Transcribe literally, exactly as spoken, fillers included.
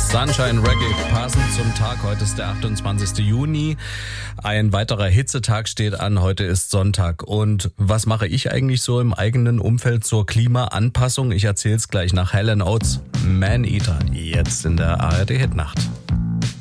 Sunshine Reggae, passend zum Tag. Heute ist der achtundzwanzigste Juni. Ein weiterer Hitzetag steht an. Heute ist Sonntag. Und was mache ich eigentlich so im eigenen Umfeld zur Klimaanpassung? Ich erzähle es gleich nach Hall and Oates, Man Eater, jetzt in der A R D Hitnacht.